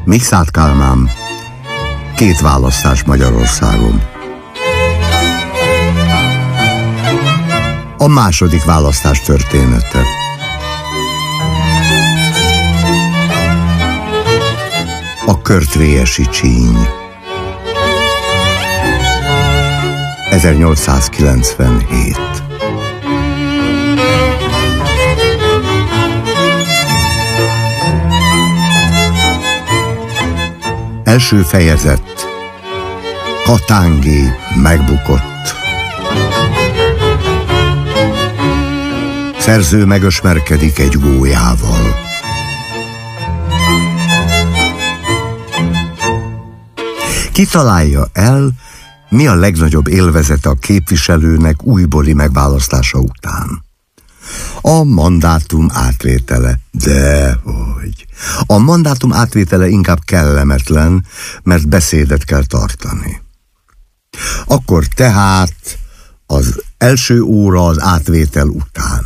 Mikszáth Kálmán, 2 választás Magyarországon. A második választás története. A körtvélyesi csíny. 1897. Első fejezet. Katángi megbukott. Szerző megösmerkedik egy gólyával. Kitalálja el, mi a legnagyobb élvezete a képviselőnek újbóli megválasztása után. A mandátum átvétele. Dehogy. A mandátum átvétele inkább kellemetlen, mert beszédet kell tartani. Akkor tehát az első óra az átvétel után.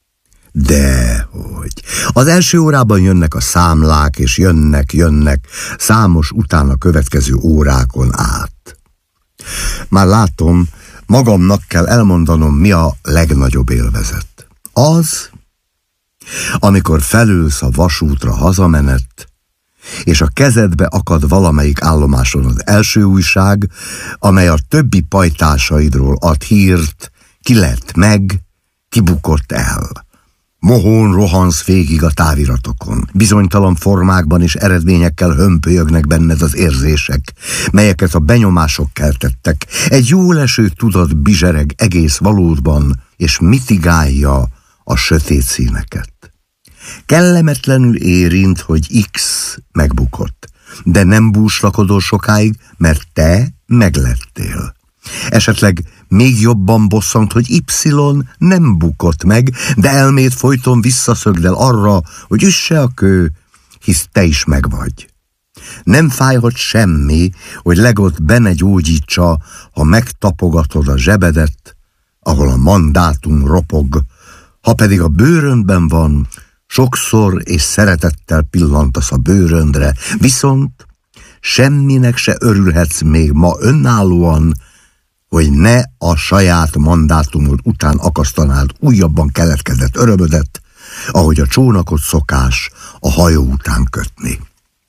Dehogy. Az első órában jönnek a számlák, és jönnek számos utána következő órákon át. Már látom, magamnak kell elmondanom, mi a legnagyobb élvezet. Az, amikor felülsz a vasútra hazamenet, és a kezedbe akad valamelyik állomáson az első újság, amely a többi pajtásaidról ad hírt, ki lett meg, ki bukott el. Mohón rohansz végig a táviratokon. Bizonytalan formákban és eredményekkel hömpölyögnek benned az érzések, melyeket a benyomások keltettek. Egy jól eső tudat bizsereg egész valódban, és mitigálja a sötét színeket. Kellemetlenül érint, hogy X megbukott, de nem búslakodol sokáig, mert te meglettél. Esetleg még jobban bosszant, hogy Y nem bukott meg, de elméd folyton visszaszögdel arra, hogy üsse a kő, hisz te is megvagy. Nem fájhat semmi, hogy legot be ne gyógyítsa, ha megtapogatod a zsebedet, ahol a mandátum ropog, ha pedig a bőröndben van, sokszor és szeretettel pillantasz a bőröndre, viszont semminek se örülhetsz még ma önállóan, hogy ne a saját mandátumod után akasztanád újabban keletkezett örömödet, ahogy a csónakot szokás a hajó után kötni.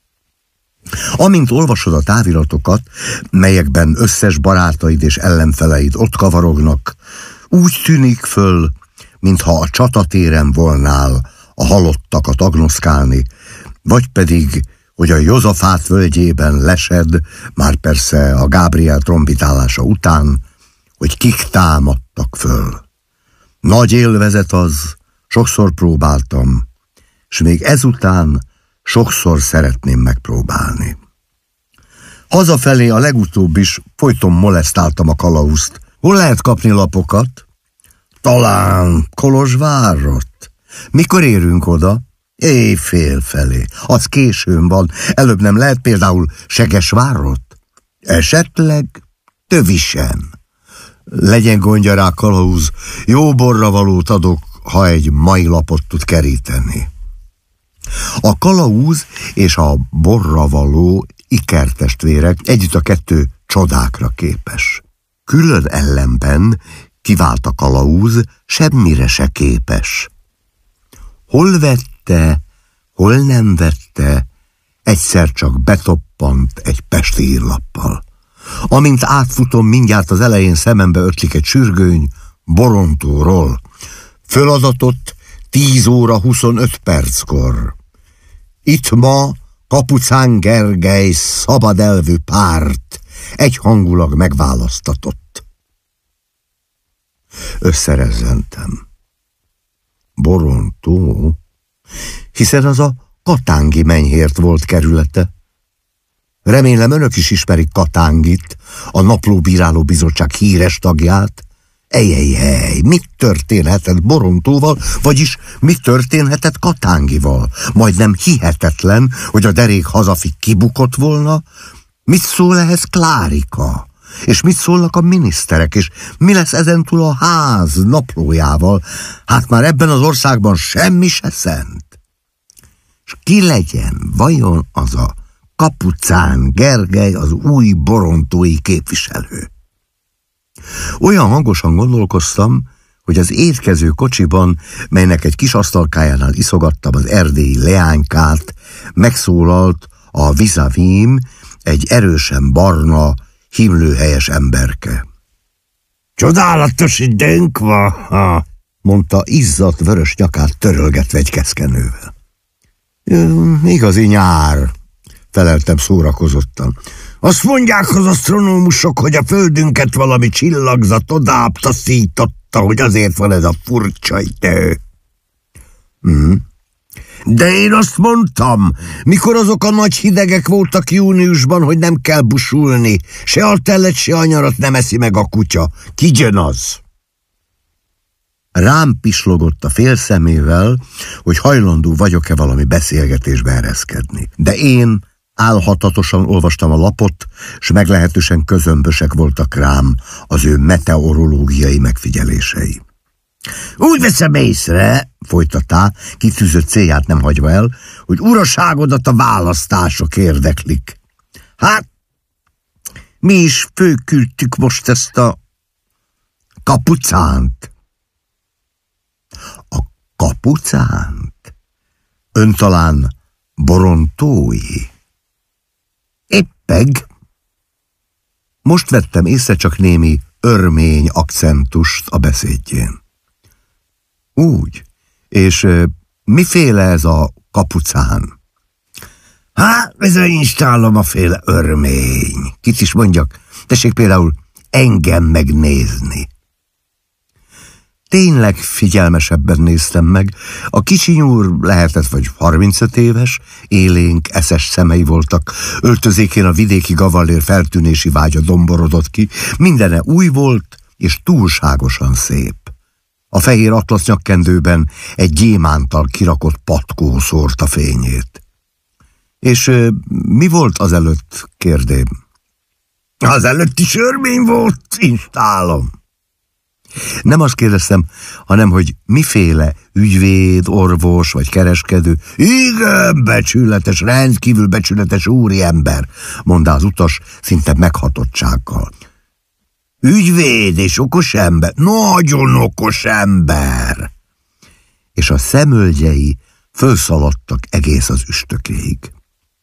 Amint olvasod a táviratokat, melyekben összes barátaid és ellenfeleid ott kavarognak, úgy tűnik föl, mintha a csatatéren volnál a halottakat agnoszkálni, vagy pedig, hogy a Jozafát völgyében lesed, már persze a Gábriel trombitálása után, hogy kik támadtak föl. Nagy élvezet az, sokszor próbáltam, és még ezután sokszor szeretném megpróbálni. Hazafelé a legutóbb is folyton molesztáltam a kalauzt. Hol lehet kapni lapokat? Talán Kolozsvárot. Mikor érünk oda? Éjfél felé. Az későn van. Előbb nem lehet például Segesvárot? Esetleg Tövisen. Legyen gondja rá, kalauz. Jó borravalót adok, ha egy mai lapot tud keríteni. A kalauz és a borravaló ikertestvérek, együtt a kettő csodákra képes. Külön ellenben kivált a kalauz, semmire se képes. Hol vette, hol nem vette, egyszer csak betoppant egy pesti hírlappal. Amint átfutom, mindjárt az elején szemembe ötlik egy sürgőny Borontóról. Föladatott 10 óra 25 perckor. Itt ma Kapucán Gergely szabadelvű párt egyhangulag megválasztatott. Összerezzentem. Borontó, hiszen az a Katángi Menyhért volt kerülete. Remélem önök is ismerik Katángit, a Naplóbíráló Bizottság híres tagját. Ejjjjjj, mit történhetett Borontóval, vagyis mit történhetett Katángival? Majdnem hihetetlen, hogy a derék hazafi kibukott volna. Mit szól ehhez Klárika? És mit szólnak a miniszterek? És mi lesz ezentúl a ház naplójával? Hát már ebben az országban semmi se szent. És ki legyen vajon az a Kapucán Gergely az új borontói képviselő. Olyan hangosan gondolkoztam, hogy az étkező kocsiban, melynek egy kis asztalkájánál iszogattam az erdélyi leánykát, megszólalt a vis-a-vis-m, egy erősen barna, himlőhelyes emberke. Csodálatos időnk van, mondta izzadt vörös nyakát törölgetve egy keszkenővel. Igazi nyár, feleltem szórakozottan. Azt mondják az asztronómusok, hogy a földünket valami csillagzat odább taszította, hogy azért van ez a furcsa idő. De én azt mondtam, mikor azok a nagy hidegek voltak júniusban, hogy nem kell busulni, se a telet, se a nyarat nem eszi meg a kutya. Kigyön az? Rám pislogott a fél szemével, hogy hajlandó vagyok-e valami beszélgetésbe ereszkedni. De én álhatatosan olvastam a lapot, s meglehetősen közömbösek voltak rám az ő meteorológiai megfigyelései. Úgy veszem észre, folytatta, kitűzött célját nem hagyva el, hogy uraságodat a választások érdeklik. Hát, mi is fölküldtük most ezt a kapucánt. A kapucánt? Ön talán borontói? Éppeg. Most vettem észre csak némi örmény akcentust a beszédjén. Úgy. És miféle ez a kapucán? Hát, bizonyítsálom a féle örmény. Kit is mondjak? Tessék például engem megnézni. Tényleg figyelmesebben néztem meg. A kicsi nyúr lehetett vagy 35 éves, élénk, eszes szemei voltak, öltözékén a vidéki gavallér feltűnési vágya domborodott ki, mindene új volt és túlságosan szép. A fehér atlasz nyakkendőben egy gyémántal kirakott patkó szórta fényét. És mi volt azelőtt, kérdém? Azelőtt is örmény volt, installom. Nem azt kérdeztem, hanem hogy miféle ügyvéd, orvos vagy kereskedő. Igen, becsületes, rendkívül becsületes úriember, mondta az utas szinte meghatottsággal. Ügyvéd és okos ember, nagyon okos ember. És a szemölgyei fölszaladtak egész az üstökéig.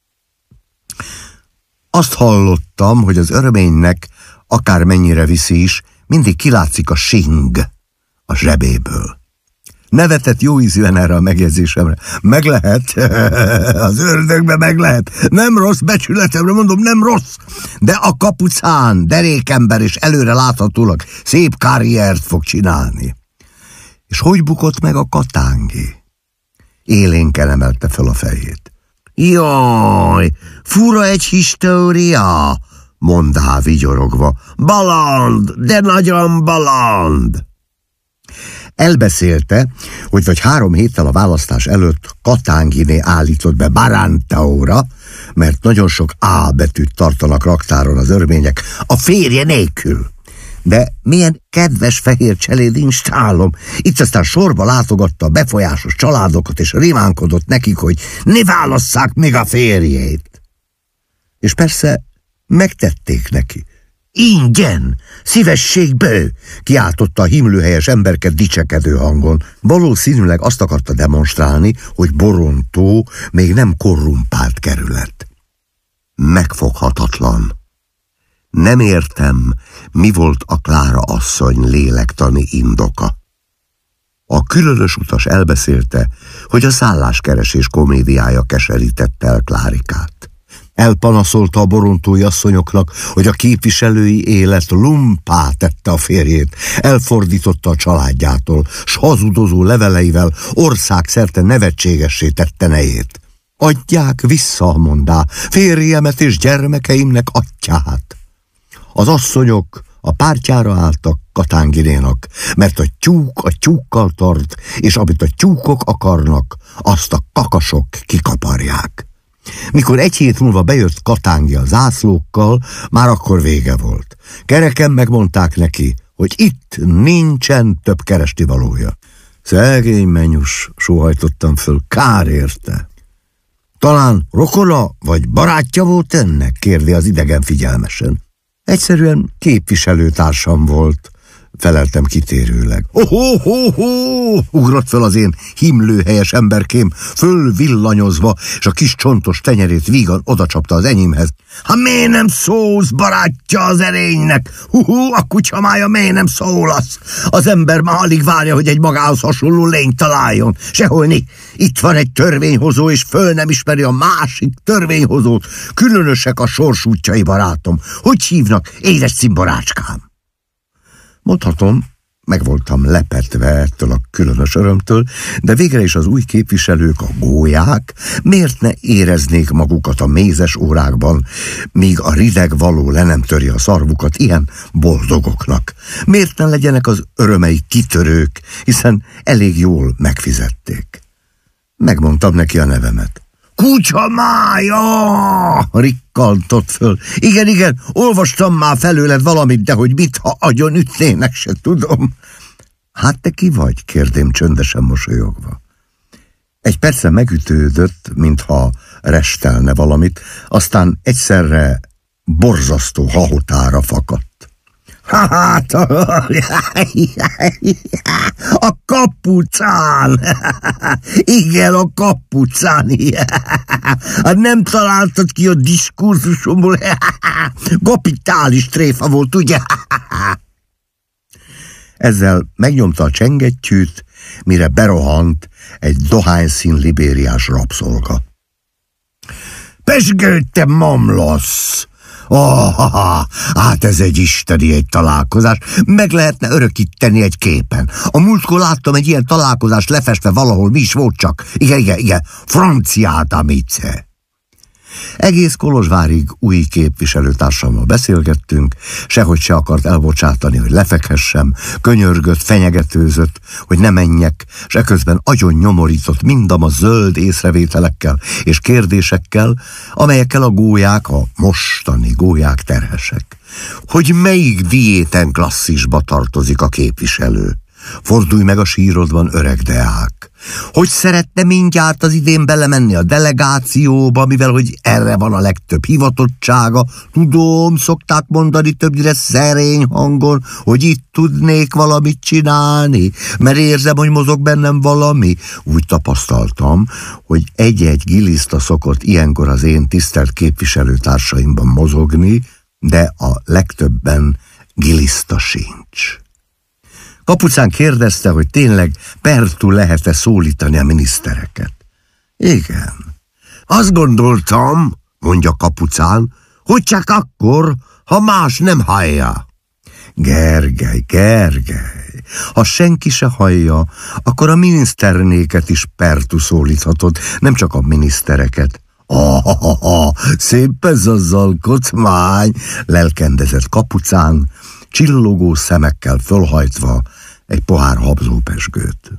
Azt hallottam, hogy az örménynek, akármennyire viszi is, mindig kilátszik a sing a zsebéből. Nevetett jóízűen erre a megjegyzésemre. Meg lehet, az ördögbe meg lehet. Nem rossz, becsületemre mondom, nem rossz. De a kapucán, derékember és előre láthatólag szép karriert fog csinálni. És hogy bukott meg a katángi? Élénken emelte fel a fejét. Jaj, fura egy história, mondá vigyorogva. Baland, de nagyon baland. Elbeszélte, hogy vagy 3 héttel a választás előtt Katánginé állított be Barantaóra, mert nagyon sok A betűt tartanak raktáron az örmények, a férje nélkül. De milyen kedves fehér cseléd installom. Itt aztán sorba látogatta a befolyásos családokat, és rimánkodott nekik, hogy ne válasszák még a férjét. És persze megtették neki. Ingyen, szívességből, kiáltotta a himlőhelyes emberke dicsekedő hangon. Valószínűleg azt akarta demonstrálni, hogy Borontó még nem korrumpált kerület. Megfoghatatlan. Nem értem, mi volt a Klára asszony lélektani indoka. A különös utas elbeszélte, hogy a szálláskeresés komédiája keserítette el Klárikát. Elpanaszolta a borontói asszonyoknak, hogy a képviselői élet lumpá tette a férjét, elfordította a családjától, s hazudozó leveleivel országszerte nevetségessé tette nejét. Adják vissza, mondá, férjemet és gyermekeimnek atyát. Az asszonyok a pártjára álltak Katánginénak, mert a tyúk a tyúkkal tart, és amit a tyúkok akarnak, azt a kakasok kikaparják. Mikor 1 hét múlva bejött Katángi a zászlókkal, már akkor vége volt. Kereken megmondták neki, hogy itt nincsen több kerestivalója. Szegény menyus, sóhajtottam föl, kár érte. Talán rokona vagy barátja volt ennek? Kérdi az idegen figyelmesen. Egyszerűen képviselőtársam volt, feleltem kitérőleg. Ugrott fel az én himlőhelyes emberkém, fölvillanyozva, és a kis csontos tenyerét vígan odacsapta az enyémhez. Ha miért nem szólsz, barátja az erénynek? A kutyamája, miért nem szólasz? Az ember már alig várja, hogy egy magához hasonló lényt találjon. Seholni, itt van egy törvényhozó, és föl nem ismeri a másik törvényhozót. Különösek a sorsútjai, barátom. Hogy hívnak, édes cimborácskám? Mondhatom, meg voltam lepetve ettől a különös örömtől, de végre is az új képviselők, a gólyák, miért ne éreznék magukat a mézes órákban, míg a rideg való le nem töri a szarvukat ilyen boldogoknak? Miért ne legyenek az örömei kitörők, hiszen elég jól megfizették? Megmondtam neki a nevemet. Kutyamája! Rikkantott föl. Igen, olvastam már felőled valamit, de hogy mit, ha agyon ütnének, se tudom. Hát te ki vagy? Kérdém csöndesen mosolyogva. Egy perce megütődött, mintha restelne valamit, aztán egyszerre borzasztó hahotára fakadt. Hát, a kapucán! Igen, a kapucán! Hát nem találtad ki a diskurzusomból? Kapitális tréfa volt, ugye? Ezzel megnyomta a csengettyűt, mire berohant egy dohányszín libériás rabszolga. Pesgőtte, mamlasz! Hát ez egy isteni egy találkozás, meg lehetne örökíteni egy képen. A múltkor láttam egy ilyen találkozást lefestve valahol, mi is volt csak. Igen, franciát amice. Egész Kolozsvárig új képviselőtársammal beszélgettünk, sehogy se akart elbocsátani, hogy lefekhessem, könyörgött, fenyegetőzött, hogy ne menjek, s eközben agyon nyomorított mindam a zöld észrevételekkel és kérdésekkel, amelyekkel a gólyák, a mostani gólyák terhesek. Hogy melyik diéten klasszisba tartozik a képviselő? Fordulj meg a sírodban, öreg deák. Hogy szeretne mindjárt az idén belemenni a delegációba, mivel hogy erre van a legtöbb hivatottsága. Tudom, szokták mondani többnyire szerény hangon, hogy itt tudnék valamit csinálni, mert érzem, hogy mozog bennem valami. Úgy tapasztaltam, hogy egy-egy giliszta szokott ilyenkor az én tisztelt képviselőtársaimban mozogni, de a legtöbben giliszta sincs. Kapucán kérdezte, hogy tényleg pertú lehet-e szólítani a minisztereket. Igen. Azt gondoltam, mondja Kapucán, hogy csak akkor, ha más nem hallja. Gergely, ha senki se hallja, akkor a miniszternéket is pertú szólíthatod, nem csak a minisztereket. Szép ez az alkotmány, lelkendezett Kapucán, csillogó szemekkel fölhajtva egy pohár habzópezsgőt.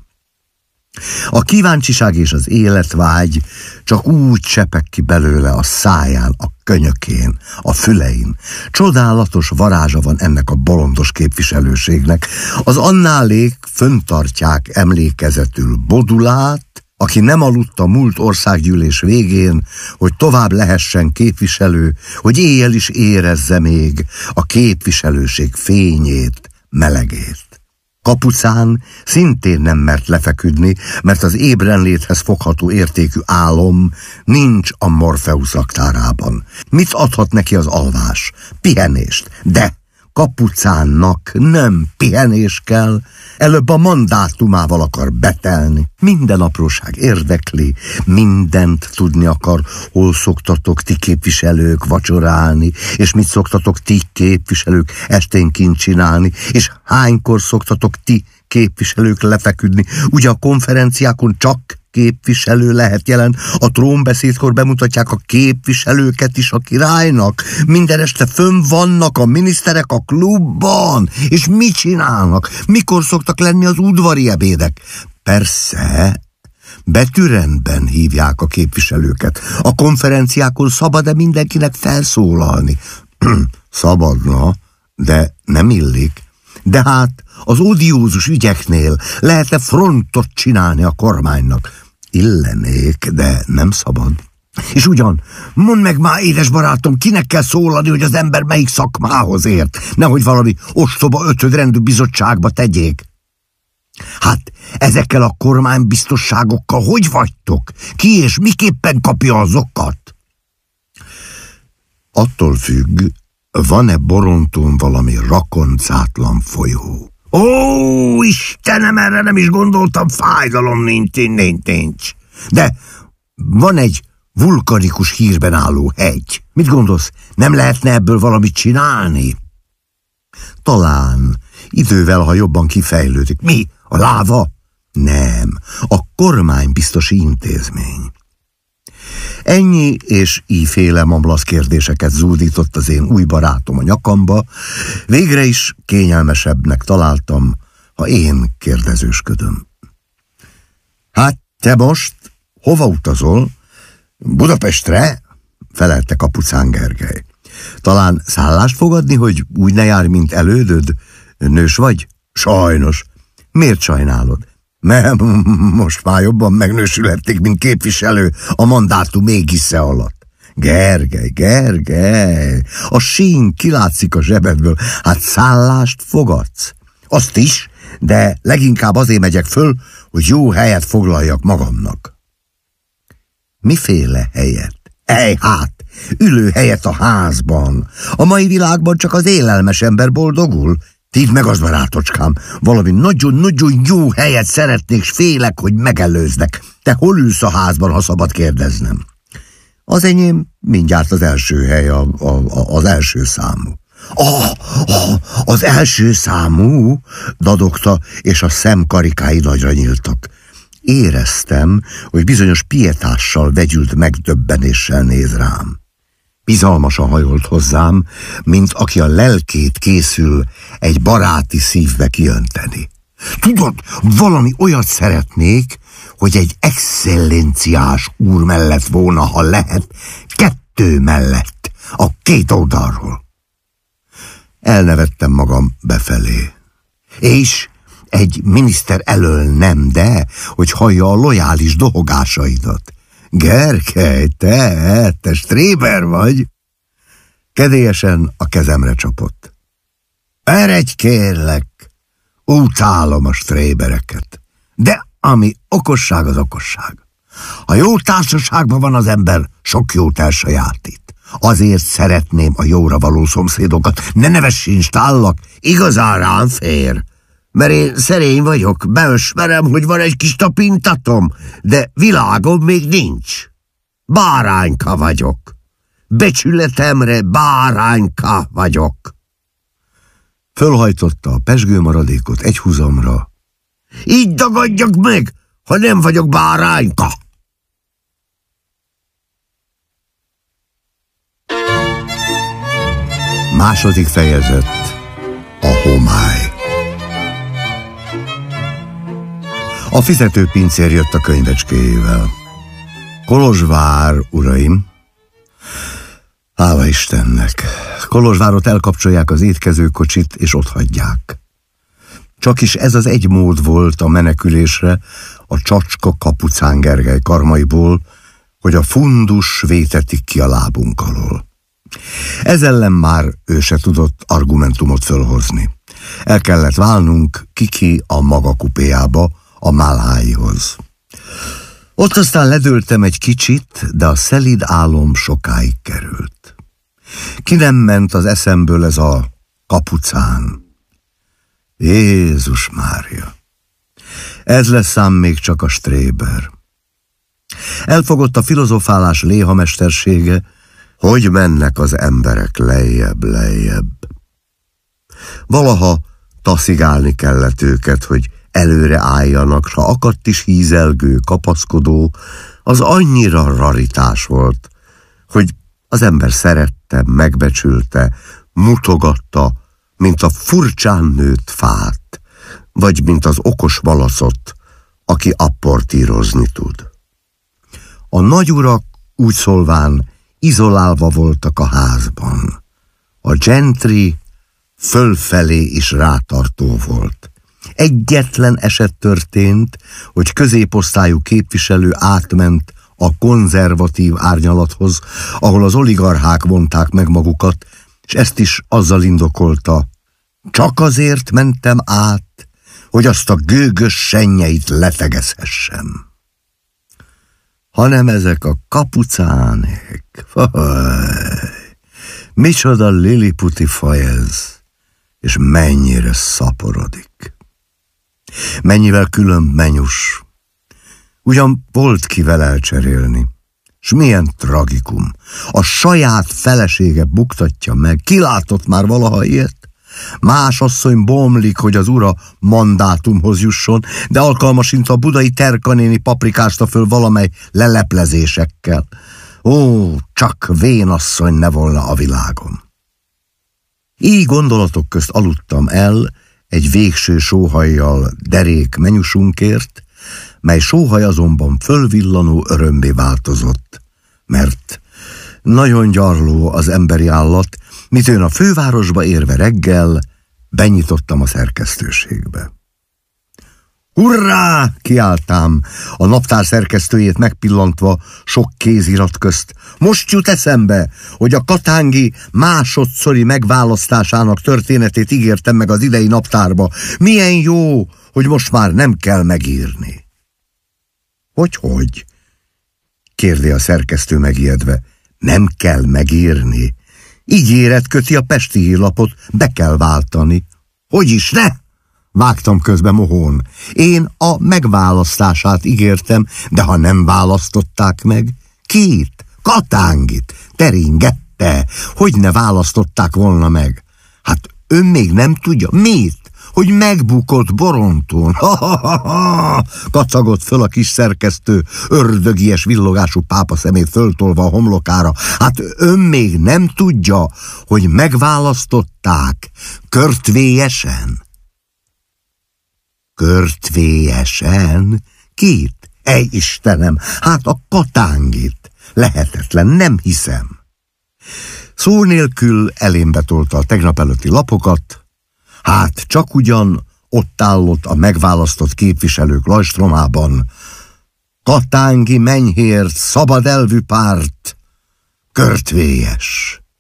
A kíváncsiság és az életvágy csak úgy csepeg ki belőle a száján, a könyökén, a fülein. Csodálatos varázsa van ennek a bolondos képviselőségnek. Az annálék föntartják emlékezetül Bodulát, aki nem aludt a múlt országgyűlés végén, hogy tovább lehessen képviselő, hogy éjjel is érezze még a képviselőség fényét, melegét. Kapucán szintén nem mert lefeküdni, mert az ébrenléthez fogható értékű álom nincs a Morpheus raktárában. Mit adhat neki az alvás? Pihenést. De Kapucánnak nem pihenés kell, előbb a mandátumával akar betelni. Minden apróság érdekli, mindent tudni akar, hol szoktatok ti képviselők vacsorálni, és mit szoktatok ti képviselők esténként csinálni, és hánykor szoktatok ti képviselők lefeküdni. Ugye a konferenciákon csak képviselő lehet jelen, a trónbeszédkor bemutatják a képviselőket is a királynak, minden este fönn vannak a miniszterek a klubban, és mit csinálnak? Mikor szoktak lenni az udvari ebédek? Persze, betűrendben hívják a képviselőket. A konferenciákon szabad-e mindenkinek felszólalni? Szabadna, de nem illik. De hát az odiózus ügyeknél lehet-e frontot csinálni a kormánynak? Illenék, de nem szabad. És ugyan, mondd meg már, édes barátom, kinek kell szólani, hogy az ember melyik szakmához ért, nehogy valami ostoba ötödrendű bizottságba tegyék. Hát, ezekkel a kormánybiztosságokkal hogy vagytok? Ki és miképpen kapja azokat? Attól függ, van-e Borontón valami rakoncátlan folyó. Ó, Istenem, erre nem is gondoltam, fájdalom nincs. De van egy vulkanikus hírben álló hegy. Mit gondolsz, nem lehetne ebből valamit csinálni? Talán, idővel, ha jobban kifejlődik. Mi? A láva? Nem, a kormánybiztosi intézmény. Ennyi és íféle mamlasz kérdéseket zúdított az én új barátom a nyakamba, végre is kényelmesebbnek találtam, ha én kérdezősködöm. Hát te most hova utazol? Budapestre? Felelte Kapucán Gergely. Talán szállást fogadni, hogy úgy ne járj, mint elődöd? Nős vagy? Sajnos. Miért sajnálod? Mert most már jobban megnősülhették, mint képviselő a mandátum égisze alatt. Gergely, a sín kilátszik a zsebedből. Hát szállást fogadsz? Azt is, de leginkább azért megyek föl, hogy jó helyet foglaljak magamnak. Miféle helyet? Hát, ülőhelyet a házban. A mai világban csak az élelmes ember boldogul. Tidd meg az, barátocskám, valami nagyon-nagyon jó helyet szeretnék, s félek, hogy megelőznek. Te hol ülsz a házban, ha szabad kérdeznem? Az enyém mindjárt az első hely, az első számú. Az első számú, dadogta, és a szemkarikái nagyra nyíltak. Éreztem, hogy bizonyos pietással vegyült megdöbbenéssel néz rám. Bizalmasan hajolt hozzám, mint aki a lelkét készül egy baráti szívbe kiönteni. Tudod, valami olyat szeretnék, hogy egy excellenciás úr mellett volna, ha lehet, 2 mellett, a 2 oldalról. Elnevettem magam befelé. És egy miniszter elől nem, de hogy hallja a lojális dohogásaidat. Gergely, te stréber vagy? Kedélyesen a kezemre csapott. Eredj, kérlek, utálom a strébereket. De ami okosság, az okosság. Ha jó társaságban van az ember, sok jót elsajátít. Azért szeretném a jóra való szomszédokat. Ne nevessénk, tállak, igazán rám fér. Mert én szerény vagyok, beösmerem, hogy van egy kis tapintatom, de világom még nincs. Bárányka vagyok. Becsületemre bárányka vagyok. Fölhajtotta a pezsgő maradékot egy húzamra. Így dagadjak meg, ha nem vagyok bárányka. Második fejezet. A homály. A fizetőpincér jött a könyvecskéjével. Kolozsvár, uraim. Hála Istennek. Kolozsvárot elkapcsolják az étkezőkocsit, és otthagyják. Csakis ez az egy mód volt a menekülésre a csacska Kapucán Gergely karmaiból, hogy a fundus vétetik ki a lábunk alól. Ez ellen már ő se tudott argumentumot fölhozni. El kellett válnunk Kiki a maga kupéjába, a Málháihoz. Ott aztán ledőltem egy kicsit, de a szelíd álom sokáig került. Ki nem ment az eszemből ez a Kapucán. Jézus Mária! Ez lesz ám még csak a stréber. Elfogott a filozofálás léhamestersége, hogy mennek az emberek lejjebb. Valaha taszigálni kellett őket, hogy előre álljanak, s ha akadt is hízelgő, kapaszkodó, az annyira raritás volt, hogy az ember szerette, megbecsülte, mutogatta, mint a furcsán nőtt fát, vagy mint az okos malaszot, aki apportírozni tud. A nagyurak úgy szólván izolálva voltak a házban. A gentry fölfelé is rátartó volt. Egyetlen eset történt, hogy középosztályú képviselő átment a konzervatív árnyalathoz, ahol az oligarchák vonták meg magukat, és ezt is azzal indokolta: csak azért mentem át, hogy azt a gőgös sennyeit letegezhessem. Hanem ezek a kapucánék, micsoda liliputi faj ez, és mennyire szaporodik. Mennyivel különb menyus. Ugyan volt kivel elcserélni. S milyen tragikum. A saját felesége buktatja meg. Ki látott már valaha ilyet? Más asszony bomlik, hogy az ura mandátumhoz jusson, de alkalmasint a budai Terkanéni paprikázta föl valamely leleplezésekkel. Ó, csak vénasszony ne volna a világon. Így gondolatok közt aludtam el egy végső sóhajjal derék menyusunkért, mely sóhaj azonban fölvillanó örömbé változott, mert nagyon gyarló az emberi állat, mitőn a fővárosba érve reggel benyitottam a szerkesztőségbe. Hurrá! Kiáltám, a naptár szerkesztőjét megpillantva sok kézirat közt. Most jut eszembe, hogy a katángi másodszori megválasztásának történetét ígértem meg az idei naptárba. Milyen jó, hogy most már nem kell megírni. Hogy? Kérdi a szerkesztő megijedve. Nem kell megírni. Ígéret köti a Pesti Hírlapot, be kell váltani. Hogy is ne? Vágtam közbe mohón. Én a megválasztását ígértem, de ha nem választották meg, kit? Katángit, teringette, hogy ne választották volna meg. Hát ön még nem tudja, mit? Hogy megbukott Borontón. Kacagott föl a kis szerkesztő, ördögies villogású pápa szemét föltolva a homlokára. Hát ön még nem tudja, hogy megválasztották körtvélyesen? Körtvélyesen? Kit? Ej Istenem, hát a Katángit. Lehetetlen, nem hiszem. Szó nélkül elémbe tolta a tegnap előtti lapokat. Hát csak ugyan ott állott a megválasztott képviselők lajstromában: Katángi Menyhért szabad elvű párt, körtvélyes.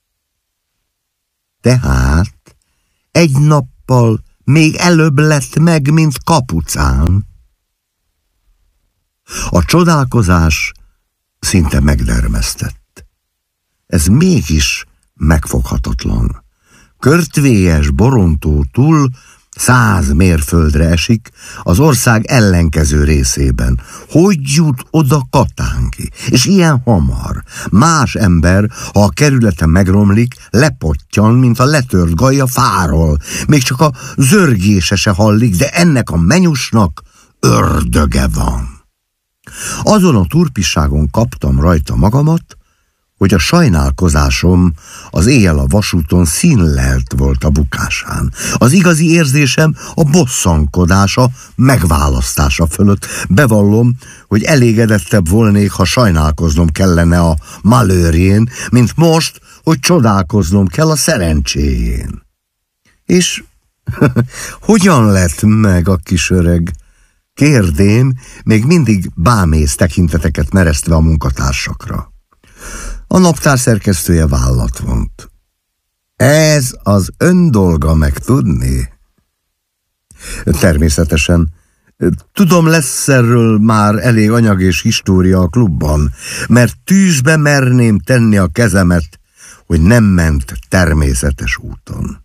Tehát egy nappal még előbb lett meg, mint kapucán. A csodálkozás szinte megdermesztett. Ez mégis megfoghatatlan. Körtvélyes Borontótól 100 mérföldre esik, az ország ellenkező részében. Hogy jut oda Katángi? És ilyen hamar. Más ember, ha a kerülete megromlik, lepottyan, mint a letört gaj a fáról. Még csak a zörgése se hallik, de ennek a menyusnak ördöge van. Azon a turpisságon kaptam rajta magamat, hogy a sajnálkozásom az éjjel a vasúton színlelt volt a bukásán. Az igazi érzésem a bosszankodása, megválasztása fölött. Bevallom, hogy elégedettebb volnék, ha sajnálkoznom kellene a malőrjén, mint most, hogy csodálkoznom kell a szerencséjén. És hogyan lett meg a kis öreg? Kérdém, még mindig bámész tekinteteket meresztve a munkatársakra. A naptár szerkesztője vállat vont. Ez az ön dolga megtudni? Természetesen. Tudom, lesz erről már elég anyag és história a klubban, mert tűzbe merném tenni a kezemet, hogy nem ment természetes úton.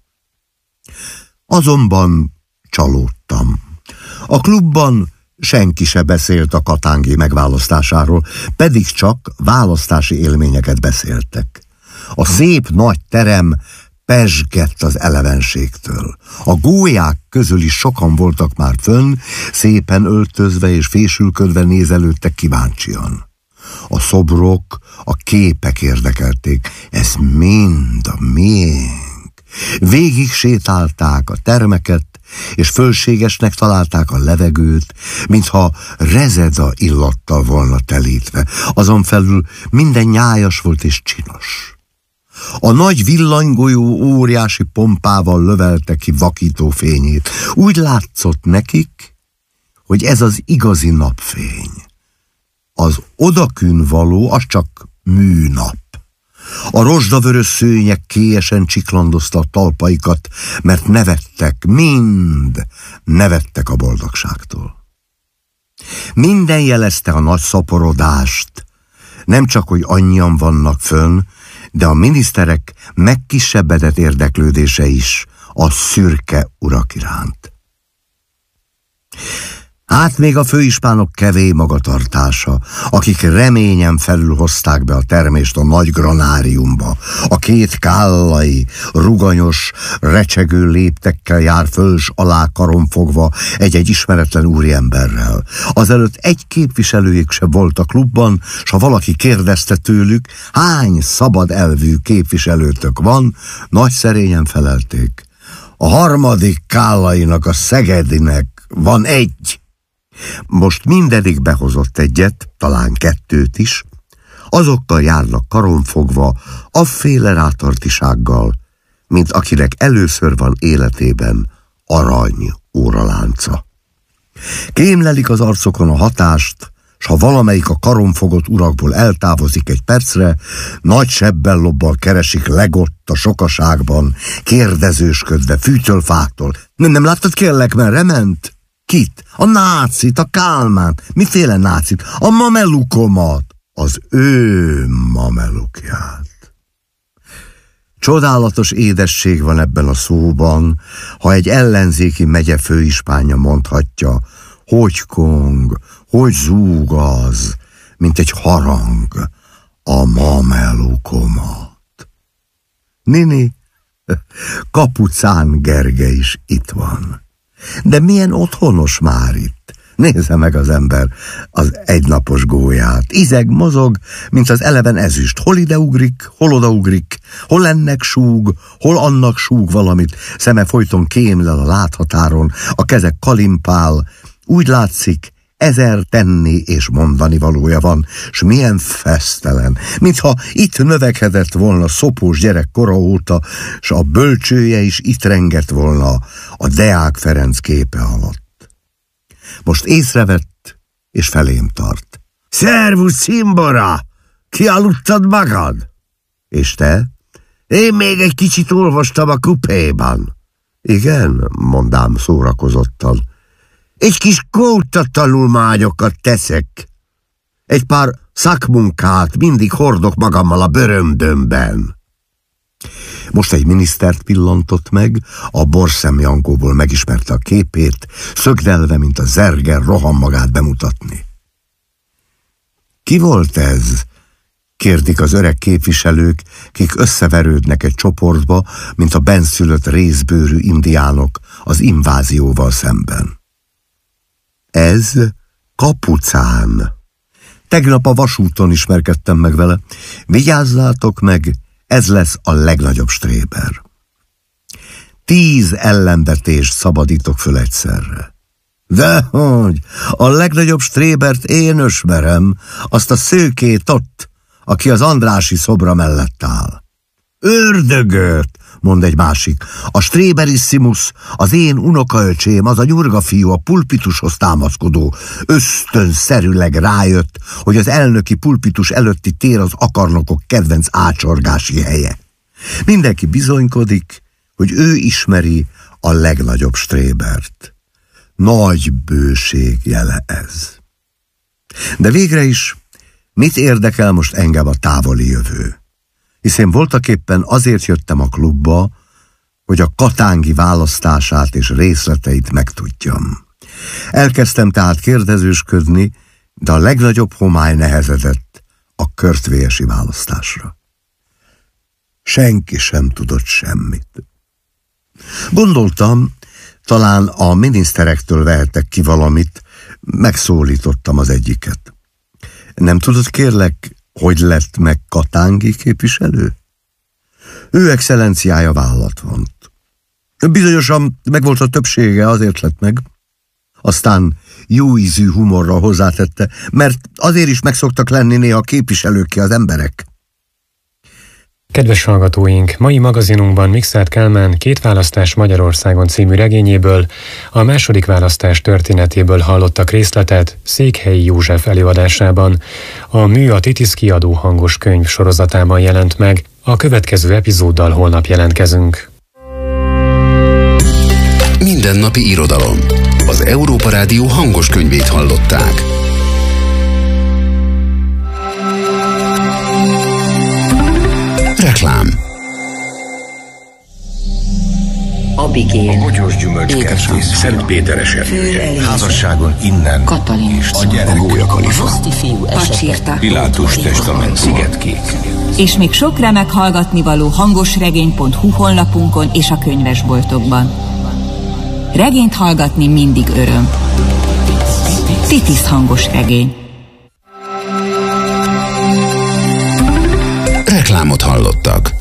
Azonban csalódtam. A klubban senki se beszélt a katángi megválasztásáról, pedig csak választási élményeket beszéltek. A szép nagy terem pezsgett az elevenségtől. A gólyák közül is sokan voltak már fönn, szépen öltözve és fésülködve nézelődtek kíváncsian. A szobrok, a képek érdekelték, ez mind a miénk. Végig sétálták a termeket, és fölségesnek találták a levegőt, mintha rezeda illattal volna telítve. Azon felül minden nyájas volt és csinos. A nagy villanygolyó óriási pompával lövelte ki vakító fényét. Úgy látszott nekik, hogy ez az igazi napfény. Az odakün való, az csak műnap. A rozsdavörös szőnyek kélyesen csiklandozta a talpaikat, mert nevettek, mind nevettek a boldogságtól. Minden jelezte a nagy szaporodást, nem csak, hogy annyian vannak fönn, de a miniszterek megkisebbedett érdeklődése is a szürke urak iránt. Hát még a főispánok kevély magatartása, akik reményen felül hozták be a termést a nagy granáriumba. A két kállai, ruganyos, recsegő léptekkel jár föl s alá karonfogva egy-egy ismeretlen úriemberrel. Azelőtt egy képviselőjük se volt a klubban, s ha valaki kérdezte tőlük, hány szabad elvű képviselőtök van, nagy szerényen felelték: a harmadik kállainak, a Szegedinek van egy. Most mindedig behozott egyet, talán kettőt is, azokkal járnak karonfogva, afféle rátartisággal, mint akinek először van életében arany óralánca. Kémlelik az arcokon a hatást, s ha valamelyik a karonfogott urakból eltávozik egy percre, nagy sebbellobbal keresik legott a sokaságban, kérdezősködve, fűtől-fáktól. Nem láttad, kérlek, merre ment? Kit? A nácit, a Kálmán. Miféle nácit? A mamelukomat. Az ő mamelukját. Csodálatos édesség van ebben a szóban, ha egy ellenzéki megye főispánja mondhatja, hogy kong, hogy zúg az, mint egy harang, a mamelukomat. Nini, Kapucán Gergely is itt van. De milyen otthonos már itt. Nézze meg az ember az egynapos gólyát. Izeg, mozog, mint az eleven ezüst. Hol ide ugrik, hol oda ugrik, hol ennek súg, hol annak súg valamit. Szeme folyton kémlel a láthatáron, a keze kalimpál. Úgy látszik, 1000 tenni és mondani valója van, s milyen fesztelen, mintha itt növekedett volna szopós gyerek kora óta, s a bölcsője is itt rengett volna a Deák Ferenc képe alatt. Most észrevett, és felém tart. Szervusz, cimbora! Kialudtad magad? És te? Én még egy kicsit olvastam a kupéban. Igen, mondám szórakozottan. Egy kis kóta tanulmányokat teszek. Egy pár szakmunkát mindig hordok magammal a bőrömdömben. Most egy minisztert pillantott meg, a borszemjankóból megismerte a képét, szögdelve, mint a zerger, rohan magát bemutatni. Ki volt ez? Kérdik az öreg képviselők, kik összeverődnek egy csoportba, mint a benszülött rézbőrű indiánok az invázióval szemben. Ez Kapucán. Tegnap a vasúton ismerkedtem meg vele. Vigyázzátok meg, ez lesz a legnagyobb stréber. 10 ellenvetést szabadítok föl egyszerre. Dehogy, a legnagyobb strébert én ismerem, azt a szőkét ott, aki az Andrássy szobra mellett áll. Ördögöt, mond egy másik. A Stréberissimus, az én unokaöcsém, az a nyurga fiú, a pulpitushoz támaszkodó, ösztönszerűleg rájött, hogy az elnöki pulpitus előtti tér az akarnokok kedvenc ácsorgási helye. Mindenki bizonykodik, hogy ő ismeri a legnagyobb strébert. Nagy bőség jele ez. De végre is, mit érdekel most engem a távoli jövő? Hiszen voltaképpen azért jöttem a klubba, hogy a katángi választását és részleteit megtudjam. Elkezdtem tehát kérdezősködni, de a legnagyobb homály nehezedett a körtvélyesi választásra. Senki sem tudott semmit. Gondoltam, talán a miniszterektől vehettek ki valamit, megszólítottam az egyiket. Nem tudod, kérlek, hogy lett meg katángi képviselő? Ő excellenciája vállat vont. Bizonyosan megvolt a többsége, azért lett meg. Aztán jó ízű humorral hozzátette, mert azért is meg szoktak lenni néha képviselőkké az emberek. Kedves hallgatóink, mai magazinunkban Mikszáth Kálmán Két választás Magyarországon című regényéből, a második választás történetéből hallottak részletet Székhelyi József előadásában. A Mű a Titisz kiadó hangos könyv sorozatában jelent meg, a következő epizóddal holnap jelentkezünk. Mindennapi irodalom. Az Európa Rádió hangos könyvét hallották. Reklám. Abigail, a bogyós gyümölcskertész, Szent Péter eseménye, házasságon innen, Katalin, a gyerek, a gólyakalifa, Roszti fiú esete, Pilátus testament, Szigetkék. És még sok remek hallgatnivaló hangosregény.hu honlapunkon és a könyvesboltokban. Regényt hallgatni mindig öröm. Titisz hangos regény. Reklámot hallottak.